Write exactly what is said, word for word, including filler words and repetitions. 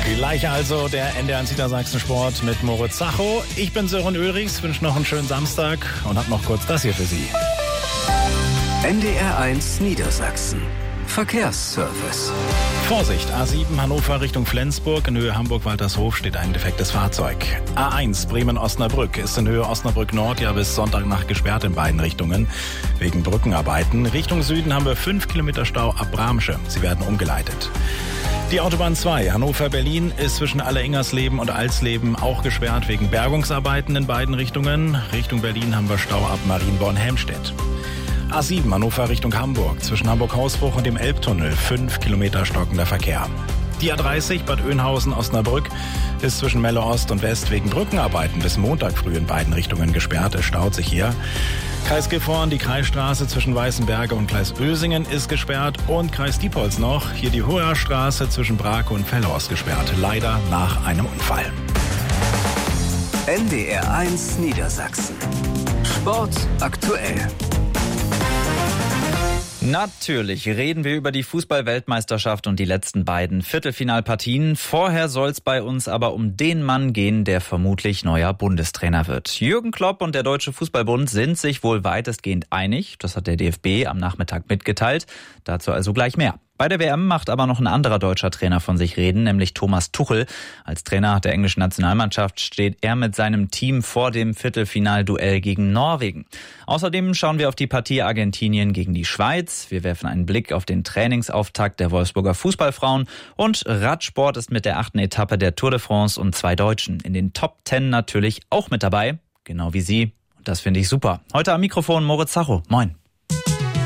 Gleich also der N D R eins Niedersachsen Sport mit Moritz Zacho. Ich bin Sören Ulrichs, wünsche noch einen schönen Samstag und hab noch kurz das hier für Sie. N D R eins Niedersachsen. Verkehrsservice. Vorsicht, A sieben Hannover Richtung Flensburg. In Höhe Hamburg-Waltershof steht ein defektes Fahrzeug. A eins Bremen-Osnabrück ist in Höhe Osnabrück-Nord ja bis Sonntagnacht gesperrt in beiden Richtungen wegen Brückenarbeiten. Richtung Süden haben wir fünf Kilometer Stau ab Bramsche. Sie werden umgeleitet. Die Autobahn zwei Hannover-Berlin ist zwischen Alleingersleben und Alsleben auch gesperrt wegen Bergungsarbeiten in beiden Richtungen. Richtung Berlin haben wir Stau ab Marienborn-Helmstedt. A sieben Hannover Richtung Hamburg, zwischen Hamburg-Hausbruch und dem Elbtunnel, fünf Kilometer stockender Verkehr. Die A dreißig Bad Oeynhausen-Osnabrück ist zwischen Melle Ost und West wegen Brückenarbeiten bis Montag früh in beiden Richtungen gesperrt. Es staut sich hier. Kreis Gifhorn, die Kreisstraße zwischen Weißenberge und Gleisösingen ist gesperrt und Kreis Diepholz noch. Hier die Hoher Straße zwischen Brake und Fellhorst gesperrt. Leider nach einem Unfall. N D R eins Niedersachsen. Sport aktuell. Natürlich reden wir über die Fußball-Weltmeisterschaft und die letzten beiden Viertelfinalpartien. Vorher soll es bei uns aber um den Mann gehen, der vermutlich neuer Bundestrainer wird. Jürgen Klopp und der Deutsche Fußballbund sind sich wohl weitestgehend einig. Das hat der D F B am Nachmittag mitgeteilt. Dazu also gleich mehr. Bei der W M macht aber noch ein anderer deutscher Trainer von sich reden, nämlich Thomas Tuchel. Als Trainer der englischen Nationalmannschaft steht er mit seinem Team vor dem Viertelfinalduell gegen Norwegen. Außerdem schauen wir auf die Partie Argentinien gegen die Schweiz. Wir werfen einen Blick auf den Trainingsauftakt der Wolfsburger Fußballfrauen. Und Radsport ist mit der achten Etappe der Tour de France und zwei Deutschen in den Top Ten natürlich auch mit dabei. Genau wie Sie. Und das finde ich super. Heute am Mikrofon Moritz Zacho. Moin.